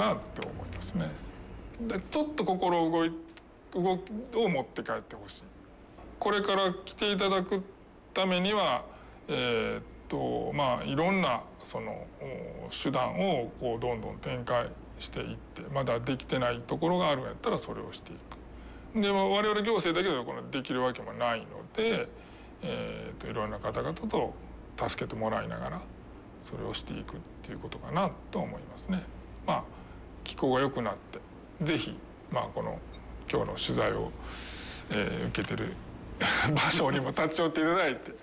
なって思いますね。でちょっと心動きを持って帰ってほしい。これから来ていただくためには、いろんなその手段をこうどんどん展開していって、まだできてないところがあるんやったらそれをしていく。でも我々行政だけでこのできるわけもないので、いろんな方々と助けてもらいながらそれをしていくっていうことかなと思いますね。気候が良くなってぜひ、この今日の取材を、受けてる場所にも立ち寄っていただいて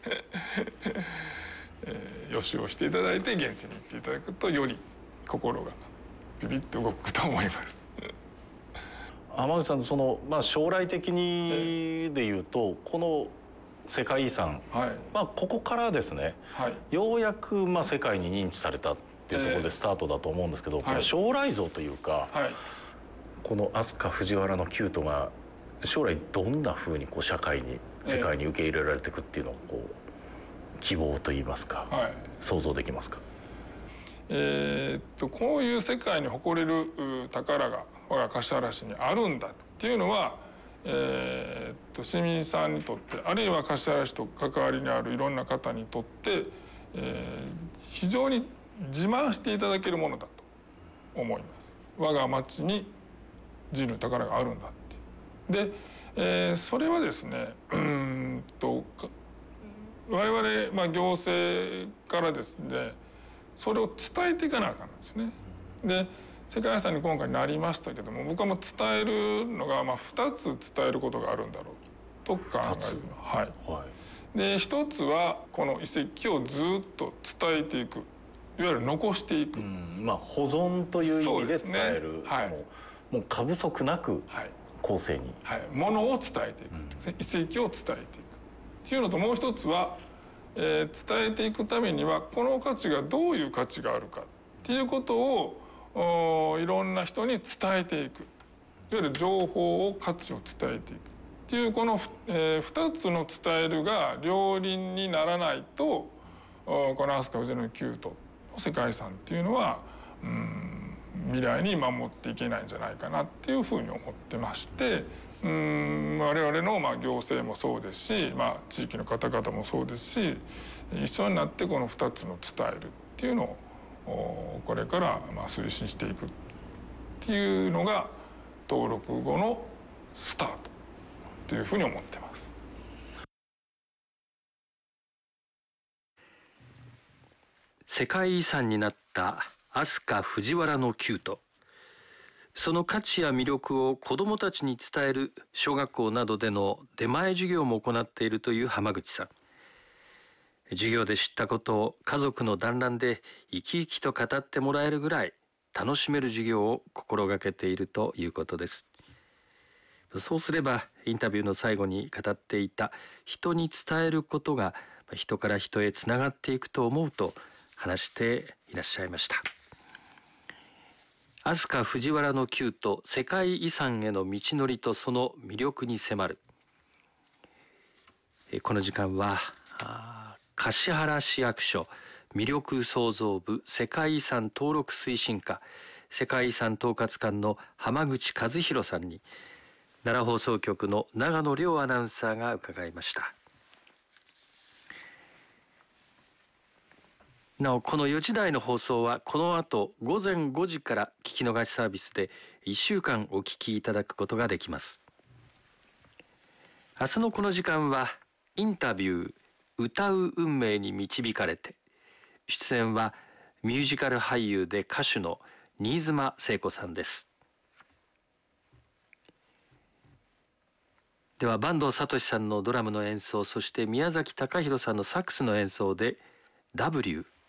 予習をしていただいて現地に行っていただくとより心がビビッと動くと思います。 浜口さん、将来的にでいうとこの世界遺産、ここからですね、ようやく世界に認知されたっていうところでスタートだと思うんですけど、将来像というか、この飛鳥藤原のキュートが将来どんなふうに社会に世界に受け入れられていくっていうのを希望といいますか、想像できますか？ こういう世界に誇れる宝が我が橿原市にあるんだっていうのは、市民さんにとってあるいは橿原市と関わりにあるいろんな方にとって、非常に自慢していただけるものだと思います。我が町に人類の宝があるんだって。で、それはですね我々、行政からですねそれを伝えていかなあかんんですね。で世界遺産に今回なりましたけども、僕はもう伝えるのが2つ伝えることがあるんだろうと考える。で1つはこの遺跡をずっと伝えていく、いわゆる残していく、 保存という意味で伝える、もう過不足なく後世に、 ものを伝えていく、遺跡を伝えていくっていうのと、もう一つは、伝えていくためにはこの価値がどういう価値があるかっていうことをいろんな人に伝えていく、いわゆる情報を価値を伝えていくっていうこの、2つの伝えるが両輪にならないとこの飛鳥藤原のキュートの世界遺産っていうのは未来に守っていけないんじゃないかなっていうふうに思ってまして、我々の行政もそうですし、地域の方々もそうですし、一緒になってこの2つの伝えるっていうのをこれから推進していくっていうのが登録後のスタートというふうに思ってます。 世界遺産になった飛鳥藤原のキュート、その価値や魅力を子どもたちに伝える小学校などでの出前授業も行っているという浜口さん。授業で知ったことを家族の団らんで生き生きと語ってもらえるぐらい楽しめる授業を心がけているということです。そうすればインタビューの最後に語っていた人に伝えることが人から人へつながっていくと思うと話していらっしゃいました。飛鳥藤原のキュート、世界遺産への道のりとその魅力に迫る。この時間は橿原市役所魅力創造部世界遺産登録推進課世界遺産統括官の浜口和弘さんに奈良放送局の長野亮アナウンサーが伺いました。なおこの4時台の放送はこの後午前5時から聞き逃しサービスで1週間お聞きいただくことができます。明日のこの時間はインタビュー歌う運命に導かれて、出演はミュージカル俳優で歌手の新妻聖子さんです。では坂東聡さんのドラムの演奏、そして宮崎貴弘さんのサックスの演奏で W